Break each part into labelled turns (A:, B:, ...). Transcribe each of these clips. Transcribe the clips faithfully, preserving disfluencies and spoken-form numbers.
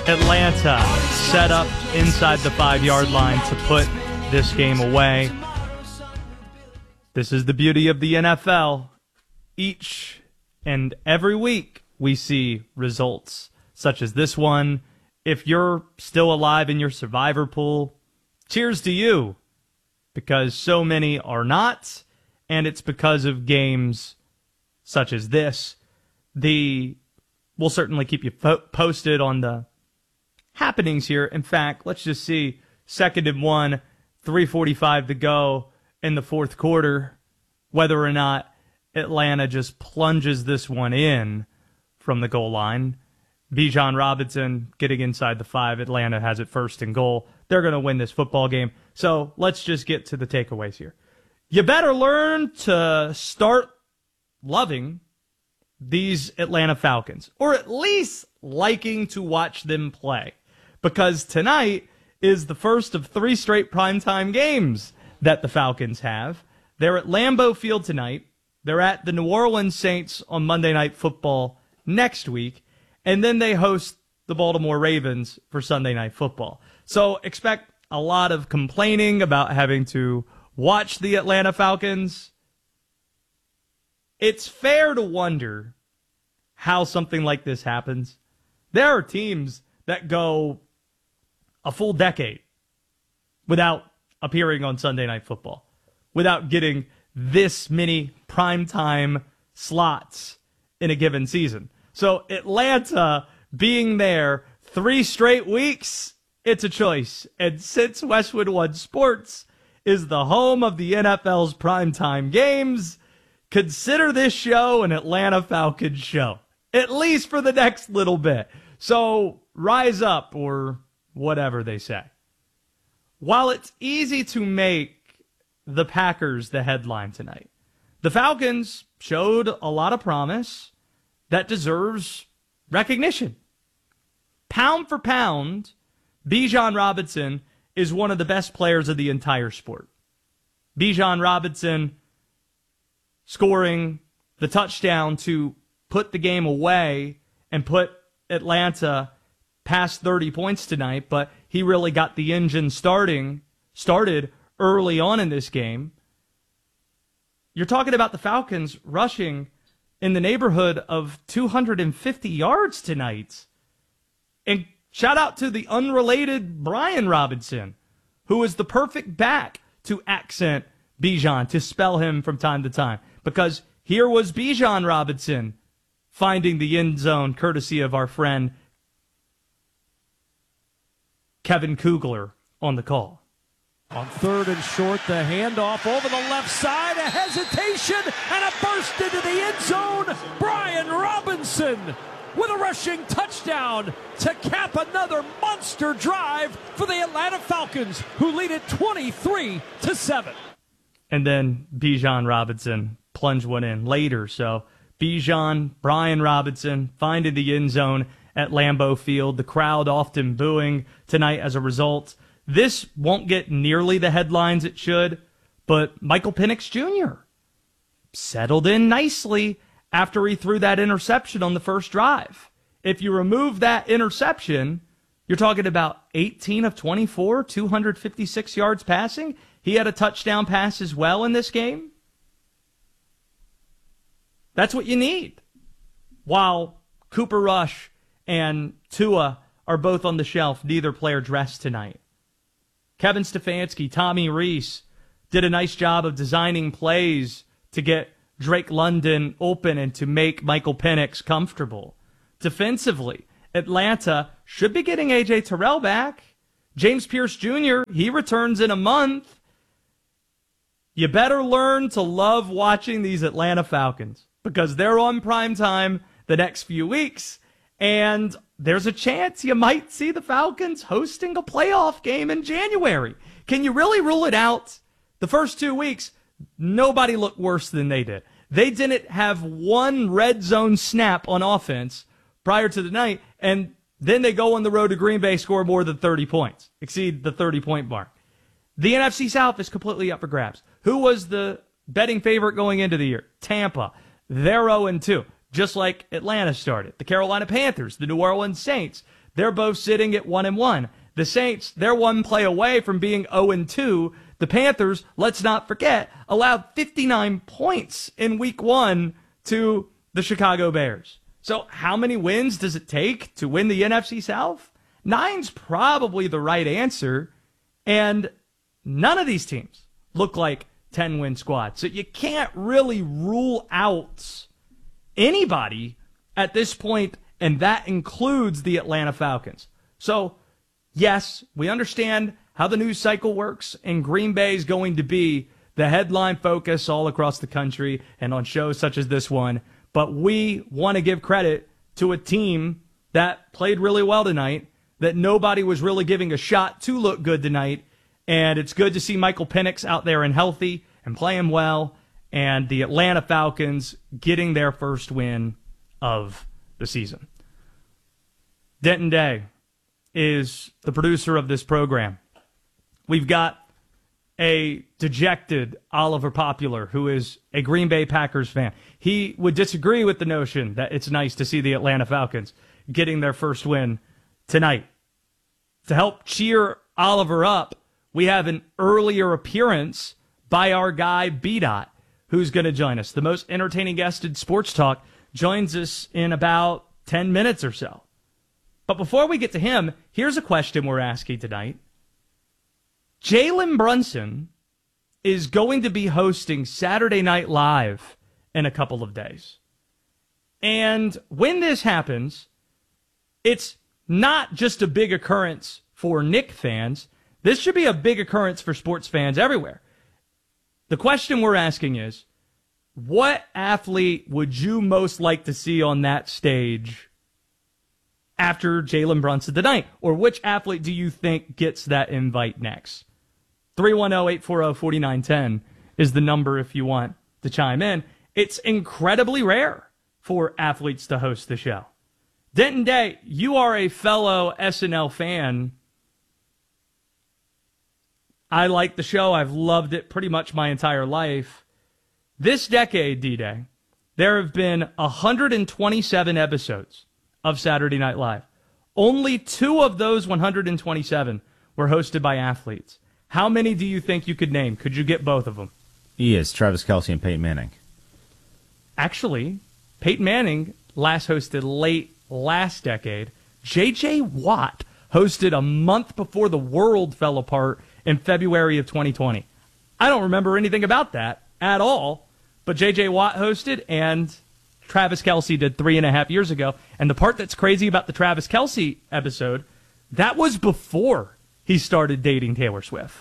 A: Atlanta set up inside the five-yard line to put this game away. This is the beauty of the N F L. Each and every week we see results such as this one. If you're still alive in your survivor pool, cheers to you, because so many are not, and it's because of games such as this. The we'll certainly keep you fo- posted on the happenings here. In fact, let's just see. Second and one, three forty-five to go in the fourth quarter, whether or not Atlanta just plunges this one in from the goal line. Bijan Robinson getting inside the five. Atlanta has it first and goal. They're going to win this football game. So let's just get to the takeaways here. You better learn to start loving these Atlanta Falcons, or at least liking to watch them play, because tonight is the first of three straight primetime games that the Falcons have. They're at Lambeau Field tonight. They're at the New Orleans Saints on Monday Night Football next week. And then they host the Baltimore Ravens for Sunday Night Football. So expect a lot of complaining about having to watch the Atlanta Falcons. It's fair to wonder how something like this happens. There are teams that go a full decade without appearing on Sunday Night Football, without getting this many primetime slots in a given season. So Atlanta being there three straight weeks, it's a choice. And since Westwood One Sports is the home of the N F L's primetime games, consider this show an Atlanta Falcons show, at least for the next little bit. So rise up, or whatever they say. While it's easy to make the Packers the headline tonight, the Falcons showed a lot of promise that deserves recognition. Pound for pound, Bijan Robinson is one of the best players of the entire sport. Bijan Robinson scoring the touchdown to put the game away and put Atlanta past thirty points tonight, but he really got the engine starting, started early on in this game. You're talking about the Falcons rushing in the neighborhood of two hundred fifty yards tonight. And shout out to the unrelated Brian Robinson, who is the perfect back to accent Bijan, to spell him from time to time. Because here was Bijan Robinson finding the end zone courtesy of our friend Kevin Kugler on the call.
B: On third and short, the handoff over the left side, a hesitation, and a burst into the end zone. Brian Robinson with a rushing touchdown to cap another monster drive for the Atlanta Falcons, who lead it twenty-three to seven.
A: And then Bijan Robinson plunged one in later. So Bijan, Brian Robinson finding the end zone at Lambeau Field. The crowd often booing tonight as a result. This won't get nearly the headlines it should, but Michael Penix Junior settled in nicely after he threw that interception on the first drive. If you remove that interception, you're talking about eighteen of twenty-four, two hundred fifty-six yards passing. He had a touchdown pass as well in this game. That's what you need. While Cooper Rush and Tua are both on the shelf, neither player dressed tonight. Kevin Stefanski, Tommy Rees did a nice job of designing plays to get Drake London open and to make Michael Penix comfortable. Defensively, Atlanta should be getting A J Terrell back. James Pierce Junior, he returns in a month. You better learn to love watching these Atlanta Falcons, because they're on prime time the next few weeks, and there's a chance you might see the Falcons hosting a playoff game in January. Can you really rule it out? The first two weeks, nobody looked worse than they did. They didn't have one red zone snap on offense prior to the night, and then they go on the road to Green Bay, score more than thirty points, exceed the thirty-point mark. The N F C South is completely up for grabs. Who was the betting favorite going into the year? Tampa. They're oh and two. Just like Atlanta started. The Carolina Panthers, the New Orleans Saints, they're both sitting at one and one. The Saints, they're one play away from being oh and two. The Panthers, let's not forget, allowed fifty-nine points in week one to the Chicago Bears. So how many wins does it take to win the N F C South? Nine's probably the right answer, and none of these teams look like ten-win squads. So you can't really rule out anybody at this point, and that includes the Atlanta Falcons. So, yes, we understand how the news cycle works, and Green Bay is going to be the headline focus all across the country and on shows such as this one. But we want to give credit to a team that played really well tonight, that nobody was really giving a shot to look good tonight. And it's good to see Michael Penix out there and healthy and playing well, and the Atlanta Falcons getting their first win of the season. Denton Day is the producer of this program. We've got a dejected Oliver Popular, who is a Green Bay Packers fan. He would disagree with the notion that it's nice to see the Atlanta Falcons getting their first win tonight. To help cheer Oliver up, we have an earlier appearance by our guy B-Dot, who's going to join us. The most entertaining guest in sports talk joins us in about ten minutes or so. But before we get to him, here's a question we're asking tonight. Jalen Brunson is going to be hosting Saturday Night Live in a couple of days. And when this happens, it's not just a big occurrence for Knick fans. This should be a big occurrence for sports fans everywhere. The question we're asking is, what athlete would you most like to see on that stage after Jalen Brunson tonight? Or which athlete do you think gets that invite next? three one zero, eight four zero, four nine one zero is the number if you want to chime in. It's incredibly rare for athletes to host the show. Denton Day, you are a fellow S N L fan. I like the show. I've loved it pretty much my entire life. This decade, D-Day, there have been one hundred twenty-seven episodes of Saturday Night Live. Only two of those one hundred twenty-seven were hosted by athletes. How many do you think you could name? Could you get both of them?
C: He is Travis Kelce and Peyton Manning.
A: Actually, Peyton Manning last hosted late last decade. J J. Watt hosted a month before the world fell apart in February of twenty twenty. I don't remember anything about that at all, but J J. Watt hosted, and Travis Kelce did three and a half years ago. And the part that's crazy about the Travis Kelce episode, that was before he started dating Taylor Swift.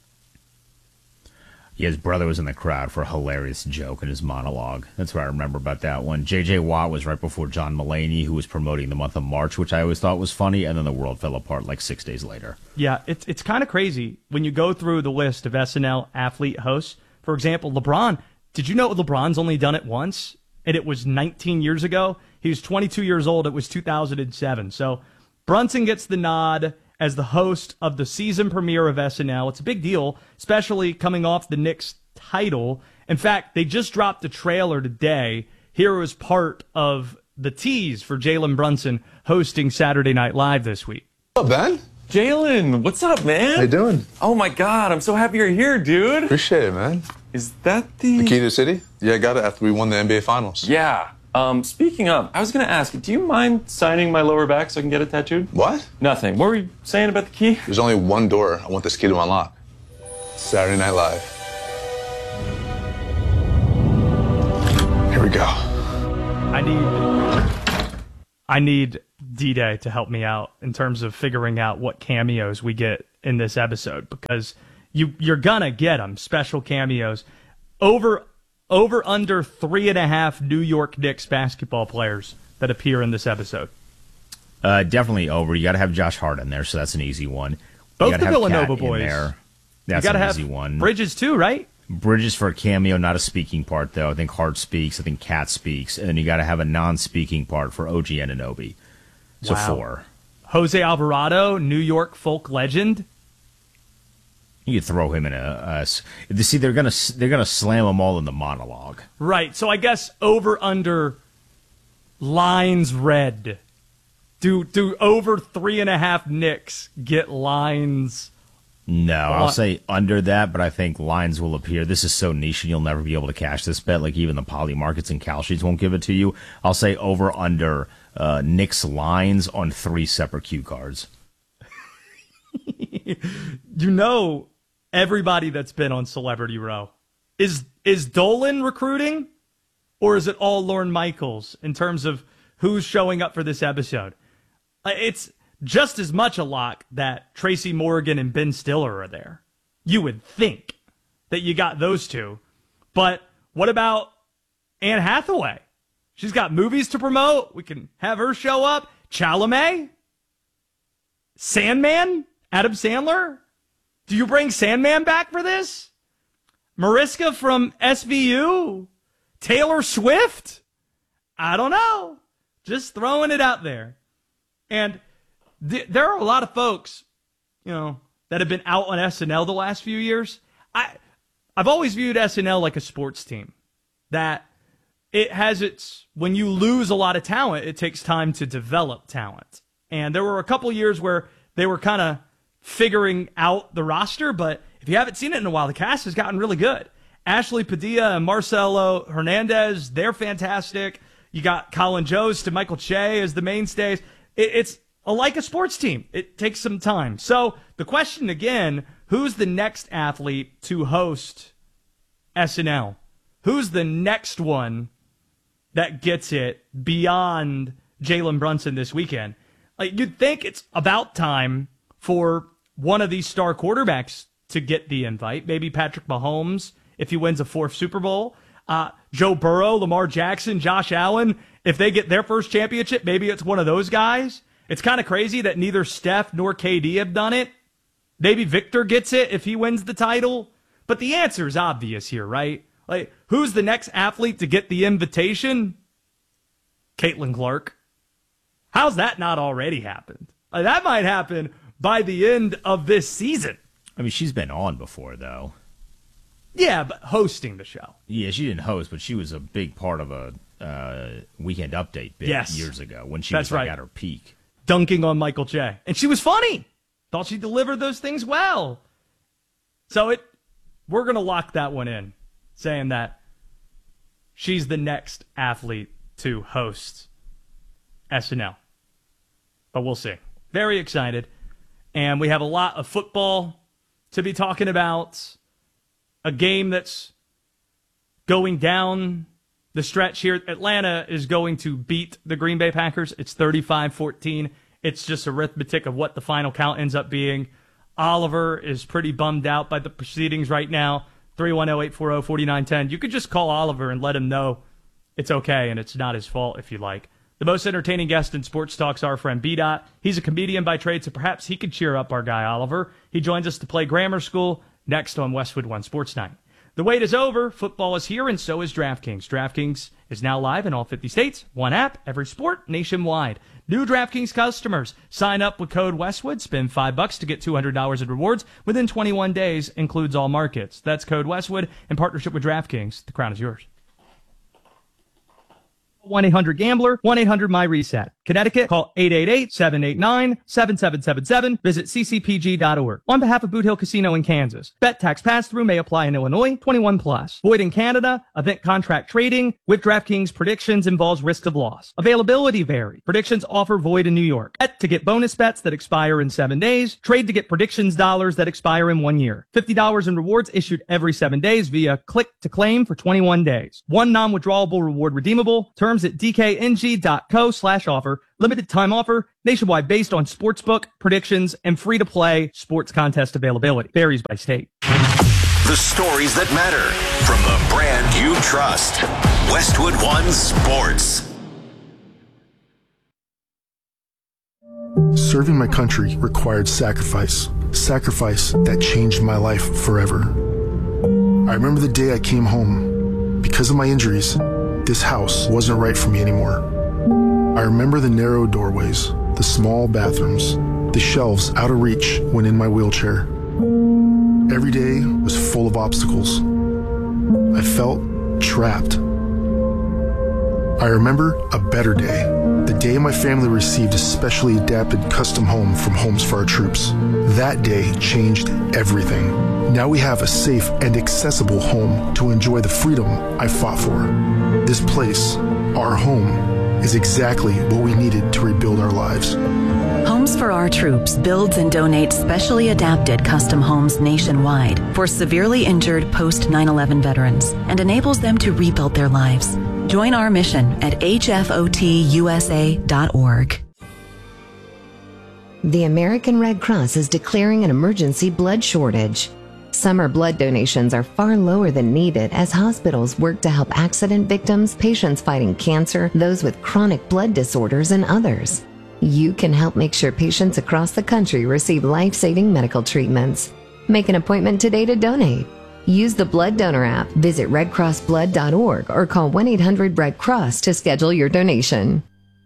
C: Yeah, his brother was in the crowd for a hilarious joke in his monologue. That's what I remember about that one. J J. Watt was right before John Mulaney, who was promoting the month of March, which I always thought was funny, and then the world fell apart like six days later.
A: Yeah, it's it's kind of crazy when you go through the list of S N L athlete hosts. For example, LeBron. Did you know LeBron's only done it once? And it was nineteen years ago. He was twenty-two years old. It was two thousand seven. So Brunson gets the nod as the host of the season premiere of S N L. It's a big deal, especially coming off the Knicks title. In fact, they just dropped a trailer today. Here was part of the tease for Jalen Brunson hosting Saturday Night Live this week.
D: What's up, Ben?
E: Jalen, what's up, man?
D: How you doing?
E: Oh my God, I'm so happy you're here, dude.
D: Appreciate it, man.
E: Is that the...
D: The key to the city? Yeah, I got it after we won the N B A Finals.
E: Yeah. Um, speaking of, I was going to ask, do you mind signing my lower back so I can get it tattooed?
D: What?
E: Nothing. What were you saying about the key?
D: There's only one door I want this key to unlock. Saturday Night Live. Here we go.
A: I need I need D-Day to help me out in terms of figuring out what cameos we get in this episode, because you, you're going to get them, special cameos. Over... Over under three and a half New York Knicks basketball players that appear in this episode.
C: Uh, definitely over. You got to have Josh Hart in there, so that's an easy one.
A: Both the Villanova boys.
C: There. That's
A: you
C: an
A: have
C: easy one.
A: Bridges too, right?
C: Bridges for a cameo, not a speaking part though. I think Hart speaks. I think Cat speaks, and then you got to have a non-speaking part for O G Anunoby. So
A: wow.
C: four.
A: Jose Alvarado, New York folk legend.
C: You could throw him in a. a see, they're gonna they're gonna slam them all in the monologue.
A: Right. So I guess over under lines read Do do over three and a half Knicks get lines?
C: No, I'll say under that, but I think lines will appear. This is so niche and you'll never be able to cash this bet. Like even the poly markets and Cal Sheets won't give it to you. I'll say over under uh, Knicks lines on three separate cue cards.
A: You know, everybody that's been on Celebrity Row. Is is Dolan recruiting? Or is it all Lorne Michaels in terms of who's showing up for this episode? It's just as much a lock that Tracy Morgan and Ben Stiller are there. You would think that you got those two. But what about Anne Hathaway? She's got movies to promote. We can have her show up. Chalamet? Sandman? Adam Sandler? Do you bring Sandman back for this? Mariska from S V U? Taylor Swift? I don't know. Just throwing it out there. And th- there are a lot of folks, you know, that have been out on S N L the last few years. I, I've always viewed S N L like a sports team. That it has its, when you lose a lot of talent, it takes time to develop talent. And there were a couple years where they were kind of figuring out the roster, but if you haven't seen it in a while, the cast has gotten really good. Ashley Padilla and Marcelo Hernandez, they're fantastic. You got Colin Jost to Michael Che as the mainstays. It, it's a, like a sports team. It takes some time. So the question again, who's the next athlete to host S N L? Who's the next one that gets it beyond Jalen Brunson this weekend? Like, you'd think it's about time for one of these star quarterbacks to get the invite. Maybe Patrick Mahomes, if he wins a fourth Super Bowl. Uh, Joe Burrow, Lamar Jackson, Josh Allen, if they get their first championship, maybe it's one of those guys. It's kind of crazy that neither Steph nor K D have done it. Maybe Victor gets it if he wins the title. But the answer is obvious here, right? Like, who's the next athlete to get the invitation? Caitlin Clark. How's that not already happened? Like, that might happen by the end of this season.
C: I mean, she's been on before, though.
A: Yeah, but hosting the show.
C: Yeah, she didn't host, but she was a big part of a uh, Weekend Update bit yes. years ago when she
A: That's
C: was like,
A: right.
C: at her peak.
A: Dunking on Michael Che. And she was funny. Thought she delivered those things well. So it, we're going to lock that one in, saying that she's the next athlete to host S N L. But we'll see. Very excited. And we have a lot of football to be talking about. A game that's going down the stretch here. Atlanta is going to beat the Green Bay Packers. It's thirty-five fourteen. It's just arithmetic of what the final count ends up being. Oliver is pretty bummed out by the proceedings right now. three one zero, eight four zero, four nine one zero. You could just call Oliver and let him know it's okay and it's not his fault if you like. The most entertaining guest in sports talk's our friend B-Dot. He's a comedian by trade, so perhaps he could cheer up our guy Oliver. He joins us to play Grammar School next on Westwood One Sports Night. The wait is over. Football is here, and so is DraftKings. DraftKings is now live in all fifty states. One app, every sport, nationwide. New DraftKings customers. Sign up with code Westwood. Spend five bucks to get two hundred dollars in rewards within twenty-one days. Includes all markets. That's code Westwood in partnership with DraftKings. The crown is yours. one eight hundred gambler, one eight hundred my reset. Connecticut, call eight eight eight, seven eight nine, seven seven seven seven. Visit c c p g dot org. On behalf of Boot Hill Casino in Kansas, bet tax pass-through may apply in Illinois, twenty-one plus. Void in Canada, event contract trading with DraftKings predictions involves risk of loss. Availability vary. Predictions offer void in New York. Bet to get bonus bets that expire in seven days. Trade to get predictions dollars that expire in one year. fifty dollars in rewards issued every seven days via click to claim for twenty-one days. One non-withdrawable reward redeemable. Terms at d k n g dot co slash offer. Limited time offer. Nationwide based on sportsbook, predictions, and free-to-play sports contest availability. Varies by state.
F: The stories that matter from the brand you trust. Westwood One Sports.
G: Serving my country required sacrifice. Sacrifice that changed my life forever. I remember the day I came home. Because of my injuries, this house wasn't right for me anymore. I remember the narrow doorways, the small bathrooms, the shelves out of reach when in my wheelchair. Every day was full of obstacles. I felt trapped. I remember a better day. The day my family received a specially adapted custom home from Homes for Our Troops. That day changed everything. Now we have a safe and accessible home to enjoy the freedom I fought for. This place, our home, is exactly what we needed to rebuild our lives.
H: Homes for Our Troops builds and donates specially adapted custom homes nationwide for severely injured post nine eleven veterans and enables them to rebuild their lives. Join our mission at H F O T U S A dot org.
I: The American Red Cross is declaring an emergency blood shortage. Summer blood donations are far lower than needed as hospitals work to help accident victims, patients fighting cancer, those with chronic blood disorders, and others. You can help make sure patients across the country receive life-saving medical treatments. Make an appointment today to donate. Use the Blood Donor app, visit red cross blood dot org, or call one eight hundred red cross to schedule your donation.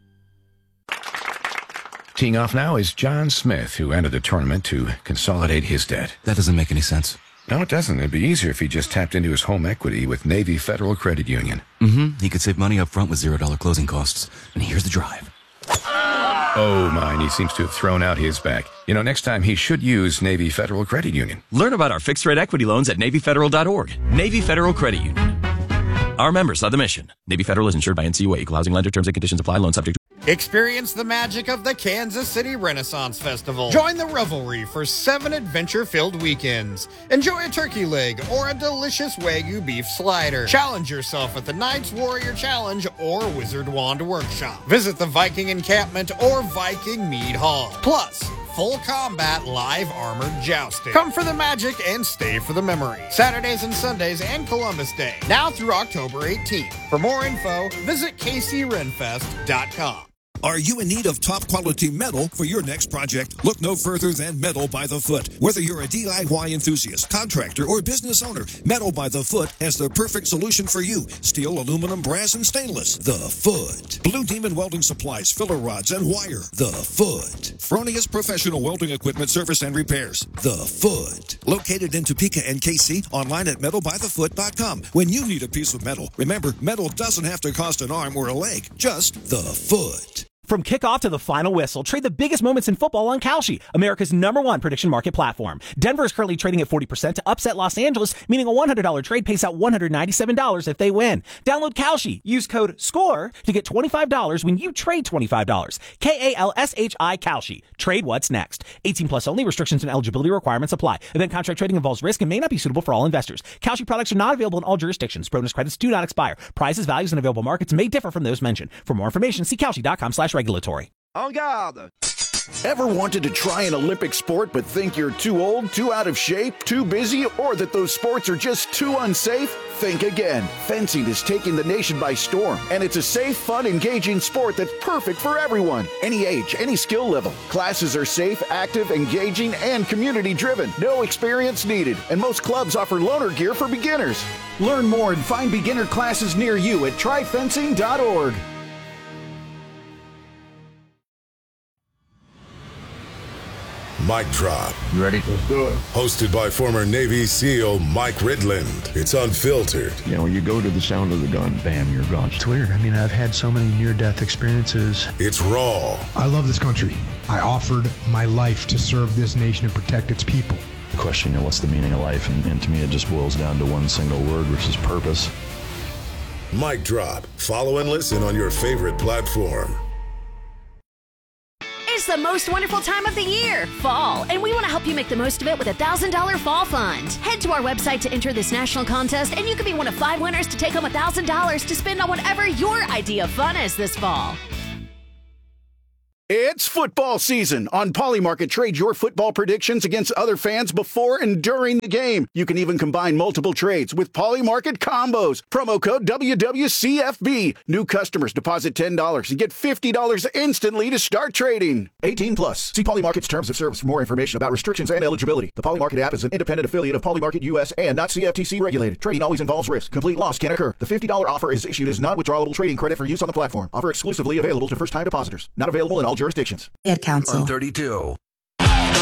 J: Teeing off now is John Smith, who entered the tournament to consolidate his debt.
K: That doesn't make any sense.
J: No, it doesn't. It'd be easier if he just tapped into his home equity with Navy Federal Credit Union.
K: Mm-hmm. He could save money up front with zero dollar closing costs. And here's the drive.
J: Oh, mine. He seems to have thrown out his back. You know, next time he should use Navy Federal Credit Union.
L: Learn about our fixed-rate equity loans at Navy Federal dot org. Navy Federal Credit Union. Our members are the mission. Navy Federal is insured by N C U A. Equal housing lender. Terms and conditions apply. Loan subject to...
M: Experience the magic of the Kansas City Renaissance Festival. Join the revelry for seven adventure-filled weekends. Enjoy a turkey leg or a delicious Wagyu beef slider. Challenge yourself at the Knights Warrior Challenge or Wizard Wand Workshop. Visit the Viking Encampment or Viking Mead Hall. Plus, full combat live armored jousting. Come for the magic and stay for the memory. Saturdays and Sundays and Columbus Day. Now through October eighteenth. For more info, visit K C Renfest dot com.
N: Are you in need of top-quality metal for your next project? Look no further than Metal by the Foot. Whether you're a D I Y enthusiast, contractor, or business owner, Metal by the Foot has the perfect solution for you. Steel, aluminum, brass, and stainless. The Foot. Blue Demon Welding Supplies, filler rods, and wire. The Foot. Fronius Professional Welding Equipment Service and Repairs. The Foot. Located in Topeka and K C, online at metal by the foot dot com. When you need a piece of metal, remember, metal doesn't have to cost an arm or a leg. Just the Foot.
O: From kickoff to the final whistle, trade the biggest moments in football on Kalshi, America's number one prediction market platform. Denver is currently trading at forty percent to upset Los Angeles, meaning a one hundred dollars trade pays out one hundred ninety-seven dollars if they win. Download Kalshi. Use code SCORE to get twenty-five dollars when you trade twenty-five dollars. K A L S H I Kalshi. Trade what's next. eighteen plus only. Restrictions and eligibility requirements apply. Event contract trading involves risk and may not be suitable for all investors. Kalshi products are not available in all jurisdictions. Bonus credits do not expire. Prices, values, and available markets may differ from those mentioned. For more information, see Kalshi dot com slash regulatory.
P: En garde! Ever wanted to try an Olympic sport but think you're too old, too out of shape, too busy, or that those sports are just too unsafe? Think again. Fencing is taking the nation by storm, and it's a safe, fun, engaging sport that's perfect for everyone. Any age, any skill level. Classes are safe, active, engaging, and community-driven. No experience needed, and most clubs offer loaner gear for beginners. Learn more and find beginner classes near you at try fencing dot org.
Q: Mic Drop.
R: You ready? Let's do it.
Q: Hosted by former Navy SEAL Mike Ridland. It's unfiltered.
R: You know, when you go to the sound of the gun, bam, you're gone.
S: It's weird. I mean, I've had so many near-death experiences.
Q: It's raw.
S: I love this country. I offered my life to serve this nation and protect its people.
R: Question, you know, what's the meaning of life? And, and to me, it just boils down to one single word, which is purpose.
Q: Mic Drop. Follow and listen on your favorite platform.
T: It's the most wonderful time of the year, fall, and we want to help you make the most of it with a one thousand dollars Fall Fund. Head to our website to enter this national contest, and you could be one of five winners to take home one thousand dollars to spend on whatever your idea of fun is this fall.
P: It's football season. On Polymarket, trade your football predictions against other fans before and during the game. You can even combine multiple trades with Polymarket combos. Promo code W W C F B. New customers deposit ten dollars and get fifty dollars instantly to start trading. eighteen plus. See Polymarket's terms of service for more information about restrictions and eligibility. The Polymarket app is an independent affiliate of Polymarket U S and not C F T C regulated. Trading always involves risk. Complete loss can occur. The fifty dollars offer is issued as non-withdrawable trading credit for use on the platform. Offer exclusively available to first-time depositors. Not available in all jurisdictions.
U: Ad Council.
V: On thirty-two.